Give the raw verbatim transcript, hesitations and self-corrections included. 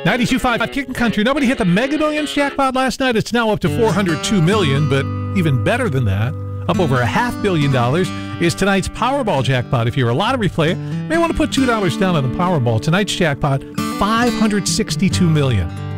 ninety-two point five Kickin' Country. Nobody hit the Mega Millions jackpot last night. It's now up to four hundred two million dollars, but even better than that, up over a half billion dollars, is tonight's Powerball jackpot. If you're a lottery player, you may want to put two dollars down on the Powerball. Tonight's jackpot, five hundred sixty-two million dollars.